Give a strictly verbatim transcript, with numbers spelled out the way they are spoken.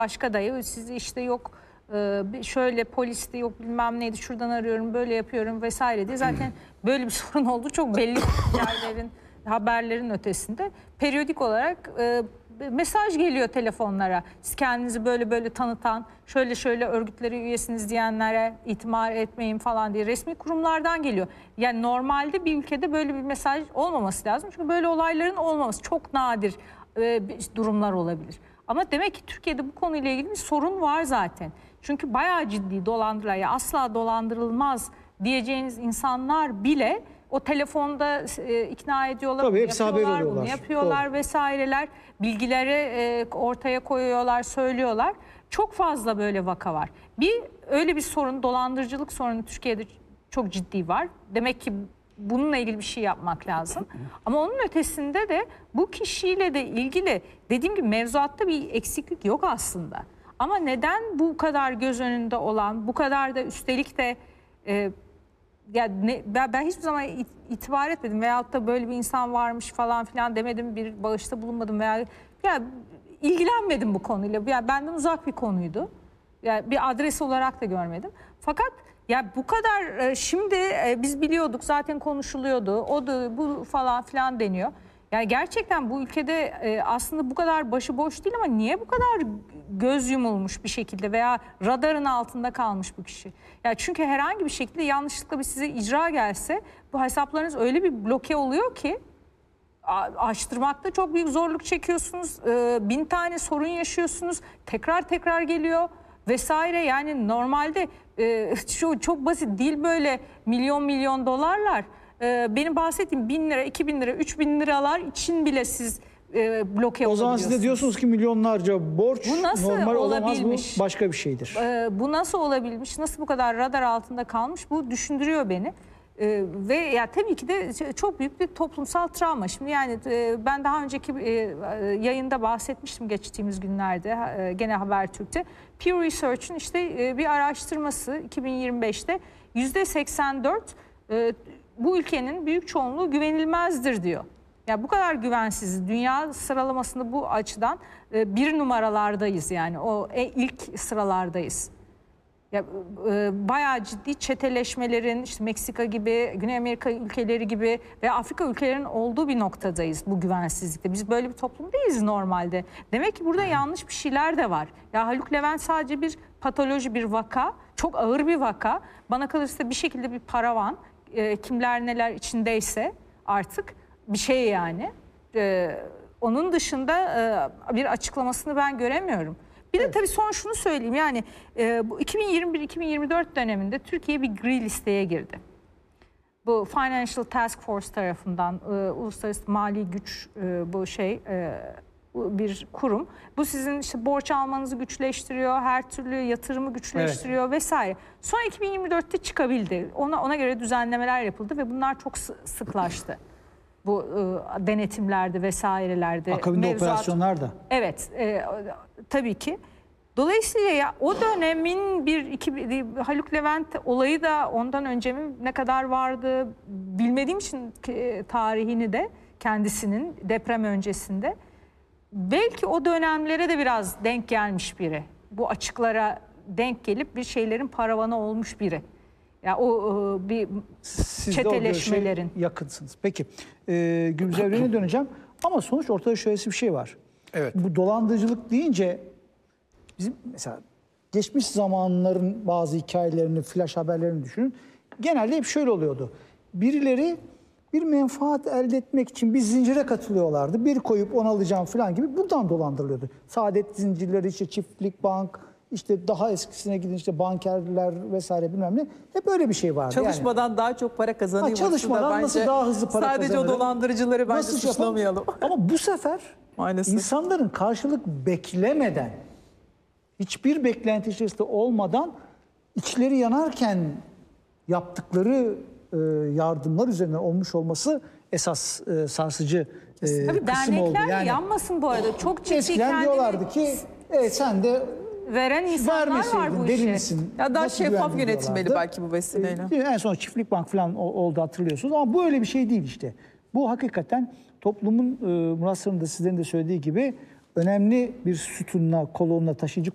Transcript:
Başka dayı sizi işte yok şöyle polisti yok bilmem neydi şuradan arıyorum böyle yapıyorum vesaire diye zaten böyle bir sorun olduğu çok belli hikayelerin haberlerin ötesinde periyodik olarak e, mesaj geliyor telefonlara. Siz kendinizi böyle böyle tanıtan şöyle şöyle örgütleri üyesiniz diyenlere itibar etmeyin falan diye resmi kurumlardan geliyor. Yani normalde bir ülkede böyle bir mesaj olmaması lazım. Çünkü böyle olayların olmaması çok nadir e, durumlar olabilir. Ama demek ki Türkiye'de bu konuyla ilgili bir sorun var zaten. Çünkü bayağı ciddi dolandırılar, ya asla dolandırılmaz diyeceğiniz insanlar bile o telefonda e, ikna ediyorlar, Tabii, hepsi haber yapıyorlar, bunu oluyorlar. yapıyorlar Doğru. vesaireler, bilgileri e, ortaya koyuyorlar, söylüyorlar. Çok fazla böyle vaka var. Bir öyle bir sorun, dolandırıcılık sorunu Türkiye'de çok ciddi var. Demek ki bununla ilgili bir şey yapmak lazım. Ama onun ötesinde de bu kişiyle de ilgili dediğim gibi mevzuatta bir eksiklik yok aslında. Ama neden bu kadar göz önünde olan, bu kadar da üstelik de e, yani ne, ben, ben hiçbir zaman it, itibar etmedim veyahut da böyle bir insan varmış falan filan demedim, bir bağışta bulunmadım veya ya ilgilenmedim bu konuyla. Yani benden uzak bir konuydu. Yani bir adres olarak da görmedim. Fakat ya bu kadar şimdi biz biliyorduk zaten konuşuluyordu. O da bu falan filan deniyor. Yani gerçekten bu ülkede aslında bu kadar başıboş değil ama niye bu kadar göz yumulmuş bir şekilde veya radarın altında kalmış bu kişi? Ya çünkü herhangi bir şekilde yanlışlıkla bir size icra gelse bu hesaplarınız öyle bir bloke oluyor ki açtırmakta çok büyük zorluk çekiyorsunuz. Bin tane sorun yaşıyorsunuz. Tekrar tekrar geliyor vesaire. Yani normalde e, şu çok basit değil böyle milyon milyon dolarlar. E, benim bahsettiğim bin lira, iki bin lira, üç bin liralar için bile siz e, bloke O zaman siz de diyorsunuz ki milyonlarca borç bu nasıl normal olamaz, bu başka bir şeydir. E, bu nasıl olabilmiş, nasıl bu kadar radar altında kalmış, bu düşündürüyor beni. Ee, ve ya tabii ki de çok büyük bir toplumsal travma. Şimdi yani e, ben daha önceki e, yayında bahsetmiştim geçtiğimiz günlerde e, gene Habertürk'te. Pew Research'ın işte e, bir araştırması iki bin yirmi beşte yüzde seksen dört e, bu ülkenin büyük çoğunluğu güvenilmezdir diyor. Ya bu kadar güvensiz, dünya sıralamasında bu açıdan e, bir numaralardayız, yani o e, ilk sıralardayız. Ya, e, bayağı ciddi çeteleşmelerin işte Meksika gibi, Güney Amerika ülkeleri gibi ve Afrika ülkelerinin olduğu bir noktadayız bu güvensizlikte. Biz böyle bir toplum değiliz normalde. Demek ki burada yanlış bir şeyler de var. Ya Haluk Levent sadece bir patoloji, bir vaka, çok ağır bir vaka. Bana kalırsa bir şekilde bir paravan, e, kimler neler içindeyse artık bir şey yani. E, onun dışında e, bir açıklamasını ben göremiyorum. Bir de tabii son şunu söyleyeyim, yani e, bu iki bin yirmi bir iki bin yirmi dört döneminde Türkiye bir gri listeye girdi. Bu Financial Task Force tarafından e, Uluslararası Mali Güç e, bu şey e, bir kurum. Bu sizin işte borç almanızı güçleştiriyor, her türlü yatırımı güçleştiriyor evet. vesaire. Sonra iki bin yirmi dörtte çıkabildi. Ona ona göre düzenlemeler yapıldı ve bunlar çok sıklaştı. Bu e, denetimlerde vesairelerde. Akabinde mevzuat, operasyonlar da. Evet, e, tabii ki. Dolayısıyla ya o dönemin bir iki Haluk Levent olayı da ondan önce mi ne kadar vardı bilmediğim için e, tarihini de kendisinin deprem öncesinde. Belki o dönemlere de biraz denk gelmiş biri. Bu açıklara denk gelip bir şeylerin paravanı olmuş biri. Ya o e, bir Siz çeteleşmelerin. Siz de yakınsınız. Peki e, Gülüz Evren'e döneceğim. Ama sonuç ortada şöyle bir şey var. Evet. Bu dolandırıcılık deyince bizim mesela geçmiş zamanların bazı hikayelerini, flash haberlerini düşünün. Genelde hep şöyle oluyordu. Birileri bir menfaat elde etmek için bir zincire katılıyorlardı. Bir koyup onu alacağım falan gibi buradan dolandırılıyordu. Saadet zincirleri, işte Çiftlik Bank, İşte daha eskisine gidin işte bankerler vesaire bilmem ne. Hep öyle bir şey vardı. Çalışmadan yani. daha çok para kazanıyor. Ha, çalışmadan nasıl daha hızlı para sadece kazanırım? Sadece o dolandırıcıları bence nasıl suçlamayalım. Ama bu sefer Maalesef. insanların karşılık beklemeden, hiçbir beklenti içerisinde olmadan içleri yanarken yaptıkları e, yardımlar üzerine olmuş olması esas e, sarsıcı e, Tabii kısım oldu. Dernekler Yani, yanmasın bu arada. Çok ciddi eskiden kendini... diyorlardı ki evet sen de veren insanlar var bu deli işe. Misin? Ya daha Nasıl şeffaf güvendin yönetilmeli diyorlardı. belki bu vesileyle. En son Çiftlik Bank falan oldu, hatırlıyorsunuz, ama bu öyle bir şey değil işte. Bu hakikaten toplumun, Murat Sarı'nın da sizlerin de söylediği gibi önemli bir sütunla, kolonla, taşıyıcı